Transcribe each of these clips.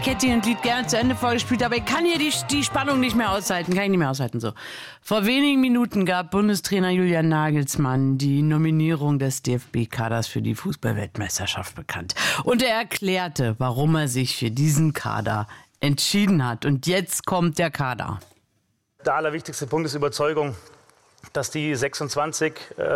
Ich hätte Ihnen das Lied gerne zu Ende vorgespielt, aber ich kann hier die Spannung nicht mehr aushalten. So. Vor wenigen Minuten gab Bundestrainer Julian Nagelsmann die Nominierung des DFB-Kaders für die Fußball-Weltmeisterschaft bekannt. Und er erklärte, warum er sich für diesen Kader entschieden hat. Und jetzt kommt der Kader. Der allerwichtigste Punkt ist Überzeugung, dass die 26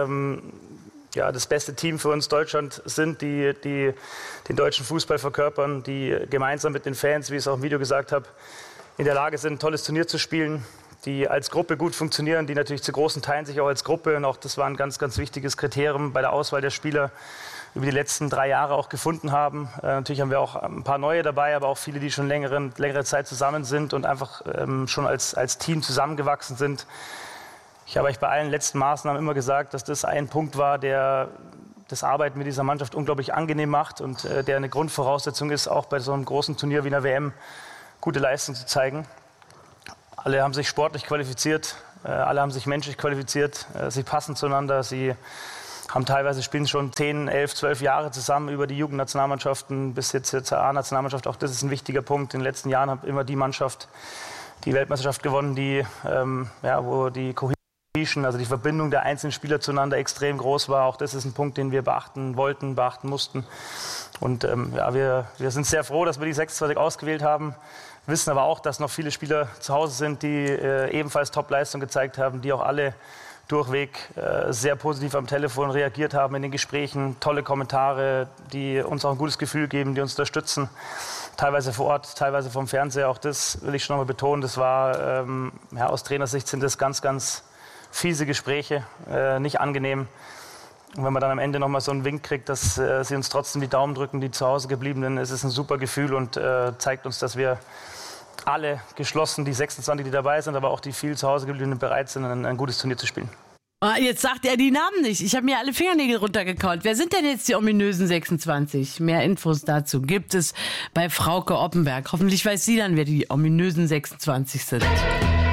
das beste Team für uns Deutschland sind, die den deutschen Fußball verkörpern, die gemeinsam mit den Fans, wie ich es auch im Video gesagt habe, in der Lage sind, ein tolles Turnier zu spielen, die als Gruppe gut funktionieren, die natürlich zu großen Teilen sich auch als Gruppe, und auch das war ein ganz, ganz wichtiges Kriterium bei der Auswahl der Spieler, über die letzten 3 Jahre auch gefunden haben. Natürlich haben wir auch ein paar neue dabei, aber auch viele, die schon längere Zeit zusammen sind und einfach schon als Team zusammengewachsen sind. Ich habe euch bei allen letzten Maßnahmen immer gesagt, dass das ein Punkt war, der das Arbeiten mit dieser Mannschaft unglaublich angenehm macht und der eine Grundvoraussetzung ist, auch bei so einem großen Turnier wie einer WM gute Leistung zu zeigen. Alle haben sich sportlich qualifiziert, alle haben sich menschlich qualifiziert, sie passen zueinander, sie haben teilweise spielen schon 10, 11, 12 Jahre zusammen über die Jugendnationalmannschaften bis jetzt zur A-Nationalmannschaft. Auch das ist ein wichtiger Punkt. In den letzten Jahren hat immer die Mannschaft die Weltmeisterschaft gewonnen, wo die also die Verbindung der einzelnen Spieler zueinander extrem groß war. Auch das ist ein Punkt, den wir beachten wollten, beachten mussten. Und wir sind sehr froh, dass wir die 26 ausgewählt haben. Wissen aber auch, dass noch viele Spieler zu Hause sind, die ebenfalls Top-Leistung gezeigt haben, die auch alle durchweg sehr positiv am Telefon reagiert haben in den Gesprächen. Tolle Kommentare, die uns auch ein gutes Gefühl geben, die uns unterstützen. Teilweise vor Ort, teilweise vom Fernseher. Auch das will ich schon noch mal betonen. Das war, aus Trainersicht sind das ganz, ganz fiese Gespräche, nicht angenehm. Und wenn man dann am Ende noch mal so einen Wink kriegt, dass sie uns trotzdem die Daumen drücken, die zu Hause gebliebenen, ist es ein super Gefühl und zeigt uns, dass wir alle geschlossen, die 26, die dabei sind, aber auch die viel zu Hause gebliebenen, bereit sind, ein gutes Turnier zu spielen. Jetzt sagt er die Namen nicht. Ich habe mir alle Fingernägel runtergekaut. Wer sind denn jetzt die ominösen 26? Mehr Infos dazu gibt es bei Frauke Oppenberg. Hoffentlich weiß sie dann, wer die ominösen 26 sind.